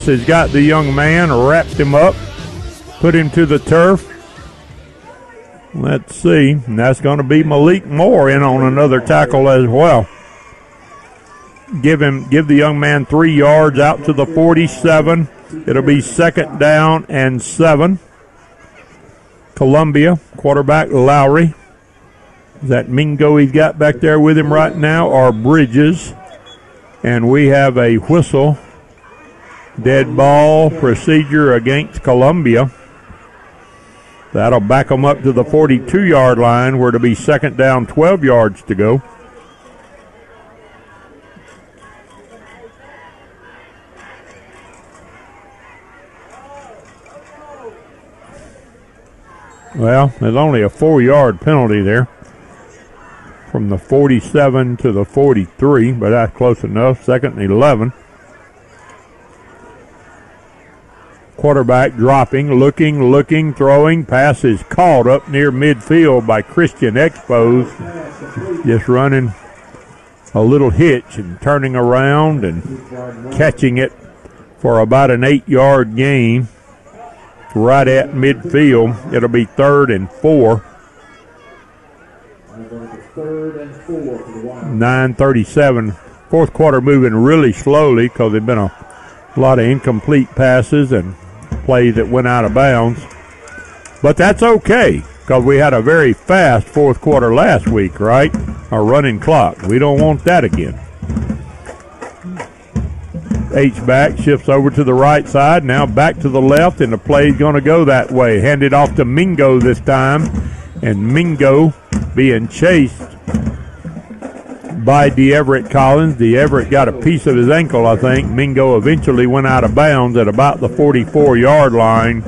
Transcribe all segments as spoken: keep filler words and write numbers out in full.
Has got the young man, wrapped him up, put him to the turf. Let's see, and that's going to be Malik Moore in on another tackle as well. Give him, give the young man three yards out to the forty-seven. It'll be second down and seven. Columbia, quarterback Lowry. Is that Mingo he's got back there with him right now, or Bridges? And we have a whistle. Dead ball procedure against Columbia. That'll back them up to the forty-two-yard line, where it'll be second down, twelve yards to go. Well, there's only a four-yard penalty there from the forty-seven to the forty-three, but that's close enough. Second and eleven. Quarterback dropping, looking, looking, throwing. Pass is caught up near midfield by Christian Expos. Just running a little hitch and turning around and catching it for about an eight-yard gain right at midfield. It'll be third and four. nine thirty-seven. Fourth quarter moving really slowly because there've been a lot of incomplete passes and plays that went out of bounds. But that's okay because we had a very fast fourth quarter last week, right? A running clock. We don't want that again. H-back shifts over to the right side, now back to the left, and the play's going to go that way. Handed off to Mingo this time, and Mingo being chased by DeEverett Collins. DeEverett got a piece of his ankle, I think. Mingo eventually went out of bounds at about the forty-four-yard line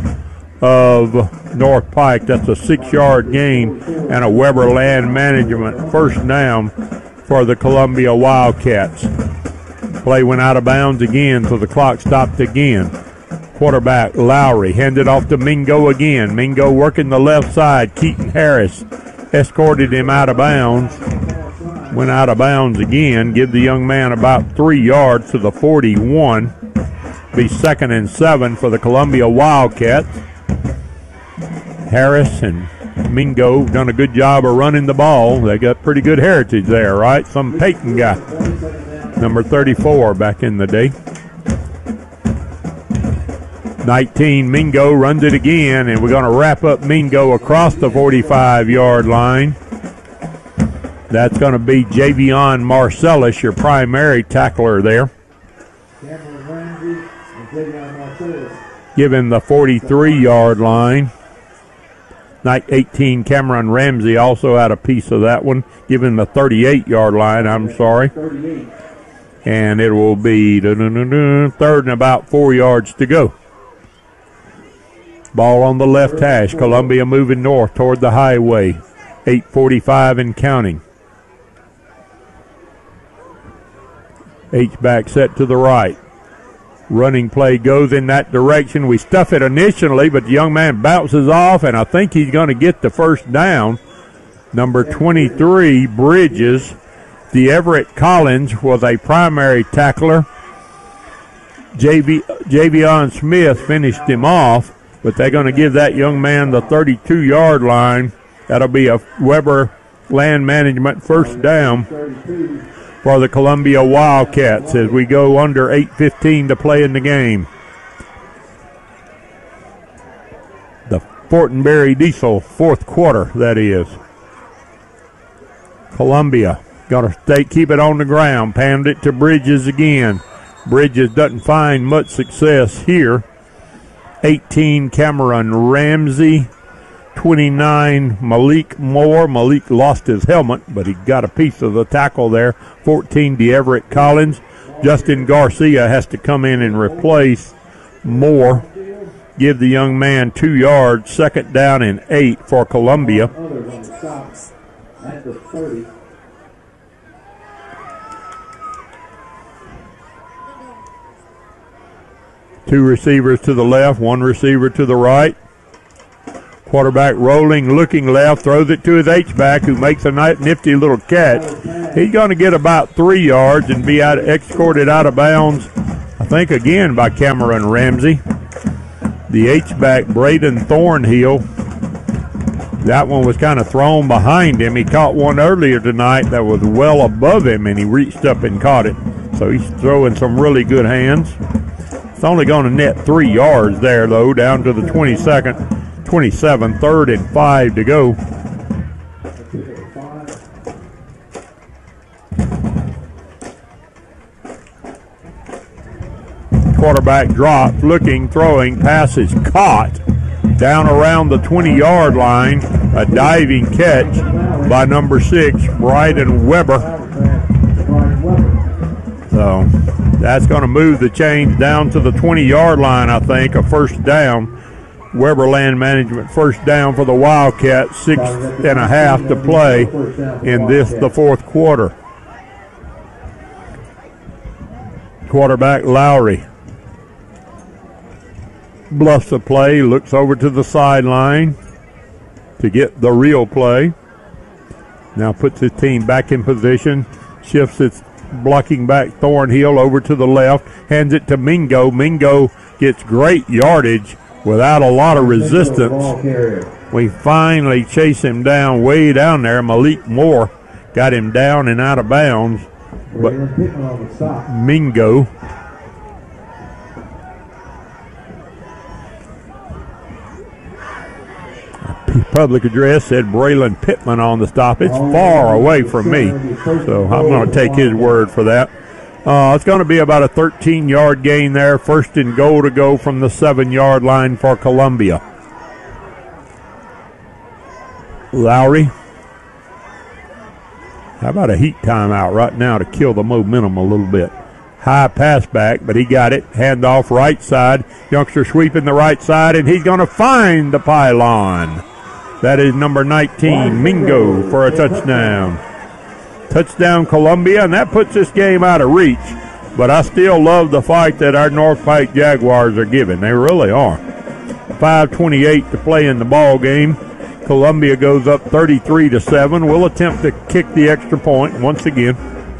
of North Pike. That's a six-yard gain and a Weber Land Management first down for the Columbia Wildcats. Play went out of bounds again, so the clock stopped again. Quarterback Lowry handed off to Mingo again. Mingo working the left side. Keaton Harris escorted him out of bounds. Went out of bounds again. Give the young man about three yards to the forty-one. Be second and seven for the Columbia Wildcats. Harris and Mingo done a good job of running the ball. They got pretty good heritage there, right? Some Peyton guy. Number thirty-four back in the day. nineteen, Mingo runs it again, and we're going to wrap up Mingo across the forty-five-yard line. That's going to be Javion Marcellus, your primary tackler there. Given the forty-three-yard line. eighteen, Cameron Ramsey also had a piece of that one. Given the thirty-eight-yard line, I'm sorry. And it will be third and about four yards to go. Ball on the left hash. Columbia moving north toward the highway. eight forty-five and counting. H-back set to the right. Running play goes in that direction. We stuff it initially, but the young man bounces off, and I think he's going to get the first down. Number twenty-three, Bridges. DeEverett Collins was a primary tackler. J V, Javion Smith finished him off, but they're going to give that young man the thirty-two-yard line. That'll be a Weber Land Management first down for the Columbia Wildcats as we go under eight fifteen to play in the game. The Fortenberry Diesel fourth quarter, that is. Columbia going to stay, keep it on the ground, pound it to Bridges again. Bridges doesn't find much success here. eighteen, Cameron Ramsey. twenty-nine, Malik Moore. Malik lost his helmet, but he got a piece of the tackle there. fourteen, DeEverett Collins. Justin Garcia has to come in and replace Moore. Give the young man two yards. Second down and eight for Columbia. Two receivers to the left, one receiver to the right. Quarterback rolling, looking left, throws it to his H-back, who makes a nifty little catch. He's going to get about three yards and be out, escorted out of bounds I think again by Cameron Ramsey. The H-back Braden Thornhill. That one was kind of thrown behind him. He caught one earlier tonight that was well above him, and he reached up and caught it. So he's throwing some really good hands. It's only going to net three yards there, though, down to the twenty-second, twenty-seven, third and five to go. Quarterback dropped, looking, throwing, passes caught down around the twenty-yard line. A diving catch by number six, Bryden Weber. So that's going to move the chains down to the twenty-yard line, I think, a first down. Weber Land Management first down for the Wildcats, six and a half to play in this, the fourth quarter. Quarterback Lowry bluffs the play, looks over to the sideline to get the real play. Now puts his team back in position, shifts its blocking back Thornhill over to the left, hands it to Mingo. Mingo gets great yardage without a lot of resistance. We finally chase him down way down there. Malik Moore got him down and out of bounds, but Mingo public address said Braylon Pittman on the stop. It's far away from me, so I'm going to take his word for that. Uh, it's going to be about a thirteen-yard gain there. First and goal to go from the seven-yard line for Columbia. Lowry. How about a heat timeout right now to kill the momentum a little bit? High pass back, but he got it. Handoff right side. Youngster sweeping the right side, and he's going to find the pylon. That is number nineteen, Mingo, for a touchdown. Touchdown Columbia, and that puts this game out of reach. But I still love the fight that our North Pike Jaguars are giving. They really are. five twenty-eight to play in the ball game. Columbia goes up thirty-three to seven. We'll attempt to kick the extra point once again.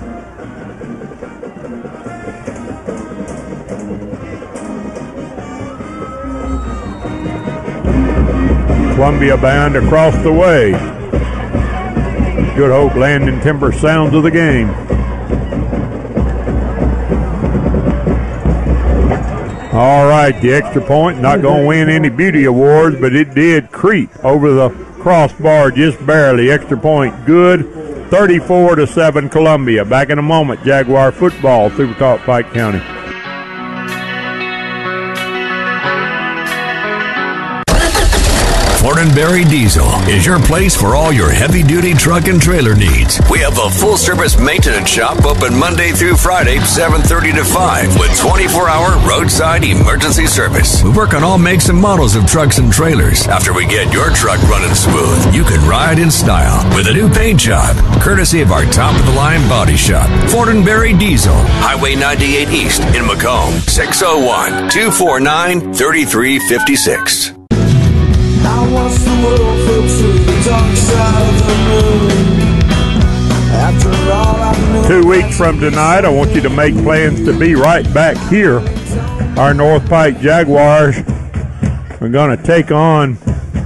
Columbia band across the way. Good Hope Land and Timber sounds of the game. All right, the extra point, not going to win any beauty awards, but it did creep over the crossbar just barely. Extra point good. thirty-four to seven Columbia. Back in a moment, Jaguar football through Talk Pike County. Fortenberry Diesel is your place for all your heavy-duty truck and trailer needs. We have a full-service maintenance shop open Monday through Friday, seven thirty to five, with twenty-four hour roadside emergency service. We work on all makes and models of trucks and trailers. After we get your truck running smooth, you can ride in style with a new paint job, courtesy of our top-of-the-line body shop. Fortenberry Diesel, Highway ninety-eight East in Macomb, six oh one, two four nine, three three five six. I watch the world flip to the dark side of the moon. After all I Two weeks from tonight, I want you to make plans to be right back here. Our North Pike Jaguars are going to take on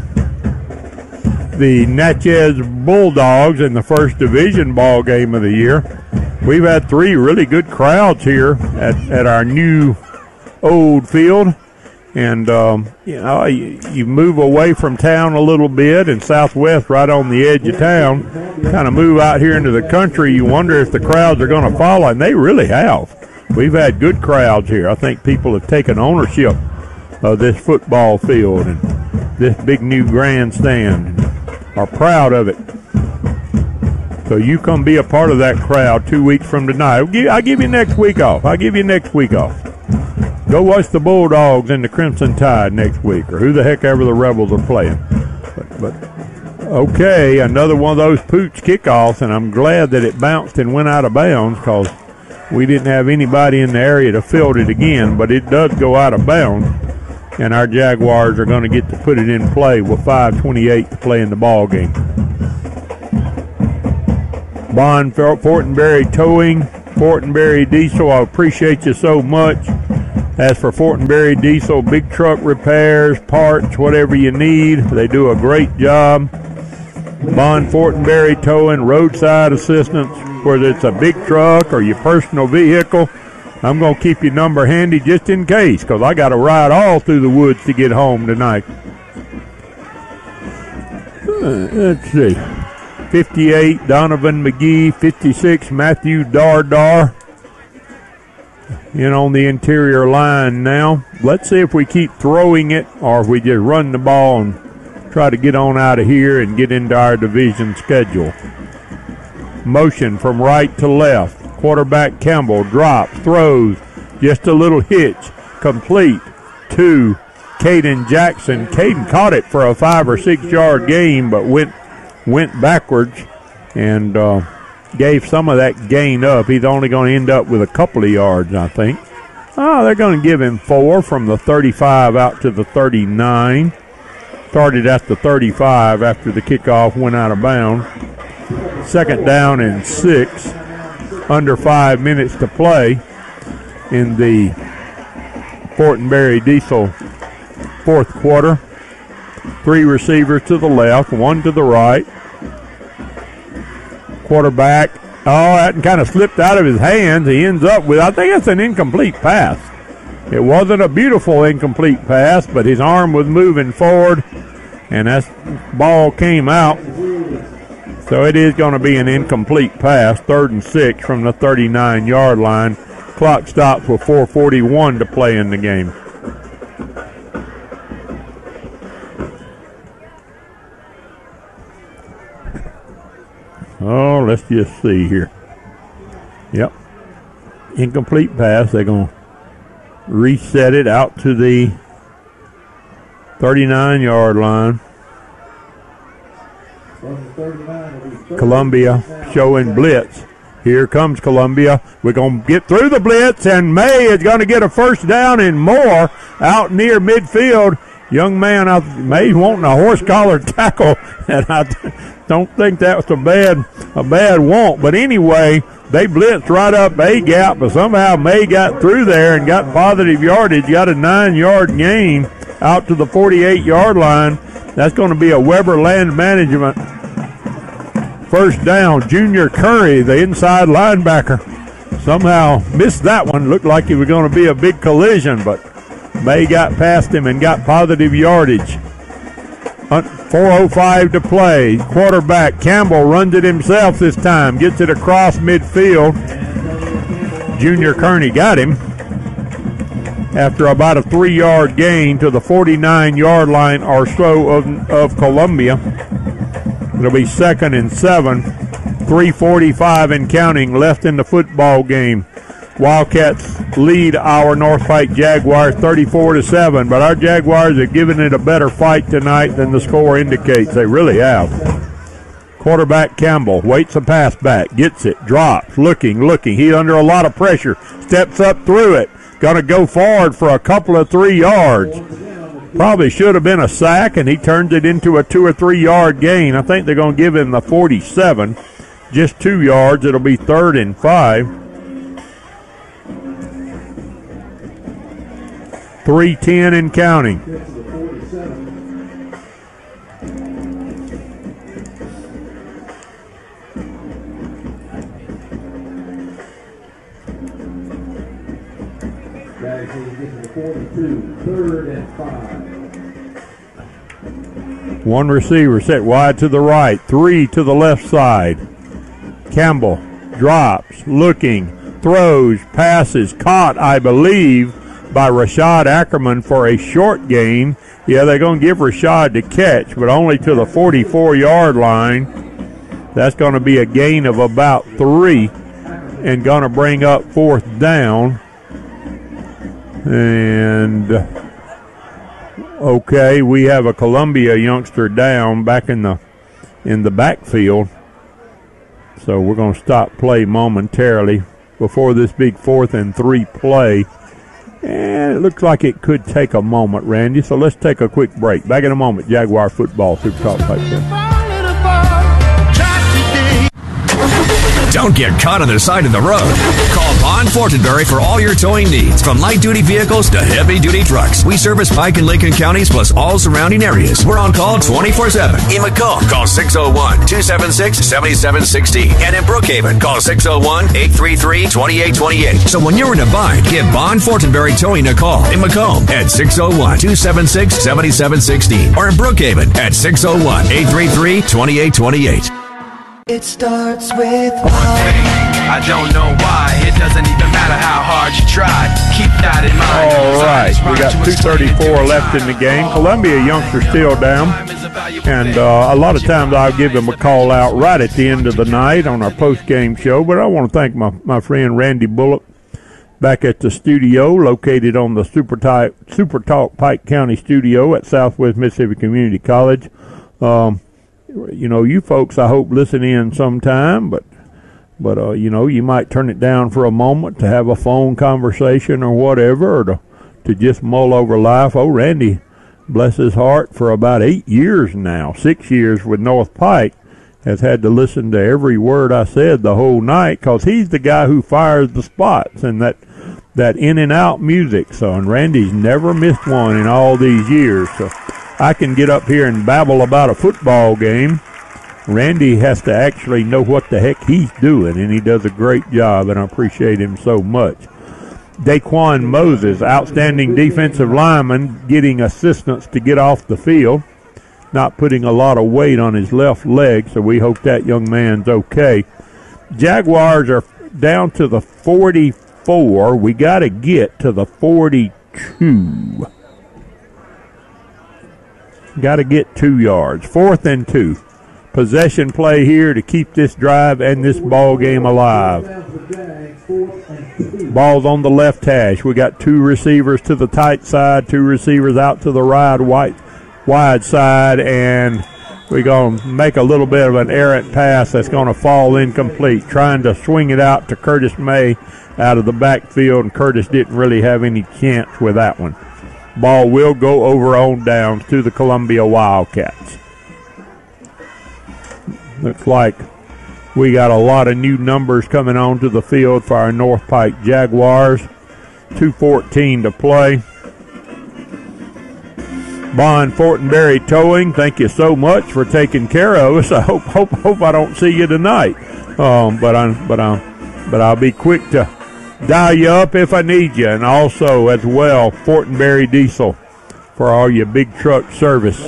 the Natchez Bulldogs in the first division ball game of the year. We've had three really good crowds here at, at our new old field. And, um, you know, you, you move away from town a little bit, and Southwest right on the edge of town, kind of move out here into the country, you wonder if the crowds are going to follow, and they really have. We've had good crowds here. I think people have taken ownership of this football field and this big new grandstand and are proud of it. So you come be a part of that crowd two weeks from tonight. I'll give, I'll give you next week off. I'll give you next week off. Go watch the Bulldogs and the Crimson Tide next week, or who the heck ever the Rebels are playing. But, but okay, another one of those pooch kickoffs, and I'm glad that it bounced and went out of bounds because we didn't have anybody in the area to field it again, but it does go out of bounds, and our Jaguars are going to get to put it in play with five twenty-eight to play in the ball game. Bond Fortenberry Towing, Fortenberry Diesel, I appreciate you so much. As for Fortenberry Diesel, big truck repairs, parts, whatever you need, they do a great job. Bond Fortenberry Towing, roadside assistance, whether it's a big truck or your personal vehicle. I'm going to keep your number handy just in case, because I got to ride all through the woods to get home tonight. Uh, let's see. fifty-eight, Donovan McGee. fifty-six, Matthew Dardar. In on the interior line now. Let's see if we keep throwing it or if we just run the ball and try to get on out of here and get into our division schedule. Motion from right to left. Quarterback Campbell drops, throws, just a little hitch, complete to Caden Jackson. Caden caught it for a five or six yard gain, but went went backwards and uh, gave some of that gain up. He's only going to end up with a couple of yards, I think. Oh, they're going to give him four from the thirty-five out to the thirty-nine. Started at the thirty-five after the kickoff went out of bounds. Second down and six. Under five minutes to play in the Fortenberry Diesel fourth quarter. Three receivers to the left, one to the right. Quarterback, oh, that kind of slipped out of his hands. He ends up with, I think it's an incomplete pass. It wasn't a beautiful incomplete pass, but his arm was moving forward, and that ball came out. So it is going to be an incomplete pass, third and six from the thirty-nine yard line. Clock stops with four forty-one to play in the game. Oh, let's just see here. Yep. Incomplete pass. They're going to reset it out to the thirty-nine yard line. Columbia showing blitz. Here comes Columbia. We're going to get through the blitz, and May is going to get a first down and more out near midfield. Young man, I, May's wanting a horse collar tackle, and I don't think that was a bad, a bad want. But anyway, they blitzed right up A gap, but somehow May got through there and got positive yardage, got a nine yard gain out to the forty-eight yard line. That's going to be a Weber Land Management first down. Junior Curry, the inside linebacker, somehow missed that one. Looked like it was going to be a big collision, but May got past him and got positive yardage. four oh five to play. Quarterback Campbell runs it himself this time. Gets it across midfield. Junior Kearney got him after about a three-yard gain to the forty-nine yard line or so of, of Columbia. It'll be second and seven. three forty-five and counting left in the football game. Wildcats lead our North Pike Jaguars thirty-four to seven, but our Jaguars are giving it a better fight tonight than the score indicates. They really have. Quarterback Campbell waits a pass back, gets it, drops, looking, looking. He's under a lot of pressure, steps up through it, going to go forward for a couple of three yards. Probably should have been a sack, and he turns it into a two or three yard gain. I think they're going to give him the forty-seven, just two yards. It'll be third and five. three ten and counting. Third and five. One receiver set wide to the right, three to the left side. Campbell drops, looking, throws, passes, caught, I believe, by Rashad Ackerman for a short gain. Yeah, they're going to give Rashad the catch, but only to the forty-four yard line. That's going to be a gain of about three and going to bring up fourth down. And, okay, we have a Columbia youngster down back in the in the backfield. So we're going to stop play momentarily before this big fourth and three play. And it looks like it could take a moment, Randy. So let's take a quick break. Back in a moment, Jaguar football, Super Talk Pipe. Don't get caught on the side of the road. Call Bond Fortenberry for all your towing needs, from light-duty vehicles to heavy-duty trucks. We service Pike and Lincoln counties plus all surrounding areas. We're on call twenty-four seven. In Macomb, call six oh one, two seven six, seven seven one six. And in Brookhaven, call six oh one, eight three three, two eight two eight. So when you're in a bind, give Bond Fortenberry Towing a call. In Macomb at six oh one, two seven six, seven seven one six. Or in Brookhaven at six oh one, eight three three, two eight two eight. It starts with one thing, I don't know why. It doesn't even matter how hard you try. Keep that in mind. All right, we got two thirty-four left in the game. Columbia youngster still down. And uh, a lot of times I'll give them a call out right at the end of the night on our post-game show. But I want to thank my, my friend Randy Bullock back at the studio located on the Super, Ty- Super Talk Pike County studio at Southwest Mississippi Community College. Um, you know, you folks, I hope, listen in sometime, but, but uh, you know, you might turn it down for a moment to have a phone conversation or whatever, or to, to just mull over life. Oh, Randy, bless his heart, for about eight years now, six years with North Pike, has had to listen to every word I said the whole night, because he's the guy who fires the spots and that that in and out music. So, and Randy's never missed one in all these years. So I can get up here and babble about a football game. Randy has to actually know what the heck he's doing, and he does a great job, and I appreciate him so much. Daquan Moses, outstanding defensive lineman, getting assistance to get off the field, not putting a lot of weight on his left leg, so we hope that young man's okay. Jaguars are down to the forty-four. We got to get to the forty-two. Got to get two yards. Fourth and two. Possession play here to keep this drive and this ball game alive. Ball's on the left hash. We got two receivers to the tight side, two receivers out to the right, wide, wide side, and we're going to make a little bit of an errant pass that's going to fall incomplete, trying to swing it out to Curtis May out of the backfield, and Curtis didn't really have any chance with that one. Ball will go over on downs to the Columbia Wildcats. Looks like we got a lot of new numbers coming onto the field for our North Pike Jaguars. two fourteen to play. Bond Fortenberry Towing, thank you so much for taking care of us. I hope hope hope I don't see you tonight. Um, but I but I but I'll be quick to dial you up if I need you, and also as well Fortenberry Diesel for all your big truck service,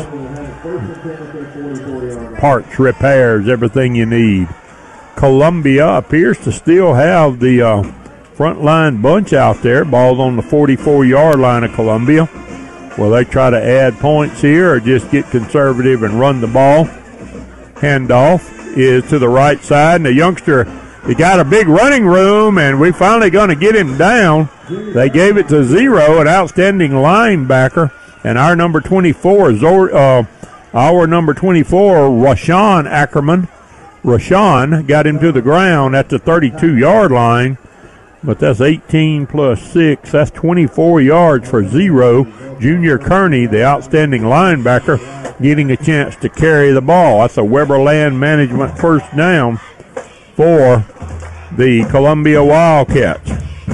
parts, repairs, everything you need. Columbia appears to still have the uh, front line bunch out there. Ball's on the forty-four yard line of Columbia. Will they try to add points here or just get conservative and run the ball? Handoff is to the right side, and the youngster, he got a big running room, and we're finally going to get him down. They gave it to Zero, an outstanding linebacker, and our number twenty-four, Zor, uh, our number twenty-four, Rashawn Ackerman. Rashawn got him to the ground at the thirty-two yard line, but that's eighteen plus six. That's twenty-four yards for Zero. Junior Kearney, the outstanding linebacker, getting a chance to carry the ball. That's a Weber Land Management first down for the Columbia Wildcats.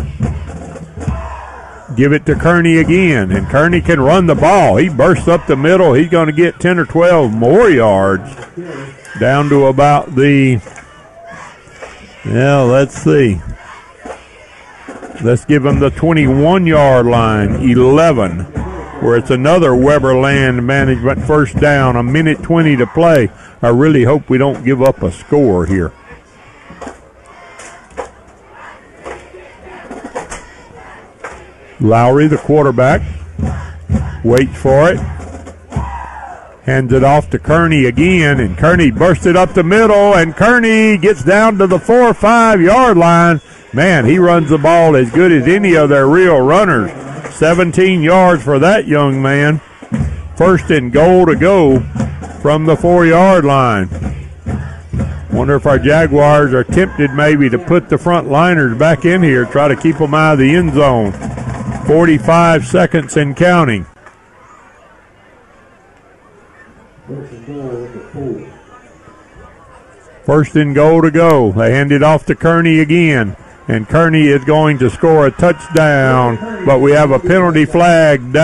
Give it to Kearney again, and Kearney can run the ball. He bursts up the middle. He's going to get ten or twelve more yards, down to about the, yeah, let's see. Let's give him the twenty-one yard line, eleven, where it's another Weber Land Management first down, a minute twenty to play. I really hope we don't give up a score here. Lowry, the quarterback, waits for it. Hands it off to Kearney again, and Kearney bursts it up the middle, and Kearney gets down to the four or five yard line. Man, he runs the ball as good as any of their real runners. seventeen yards for that young man. First and goal to go from the four yard line. Wonder if our Jaguars are tempted maybe to put the front liners back in here, try to keep them out of the end zone. forty-five seconds and counting. First and goal to go. They hand it off to Kearney again. And Kearney is going to score a touchdown. But we have a penalty flag.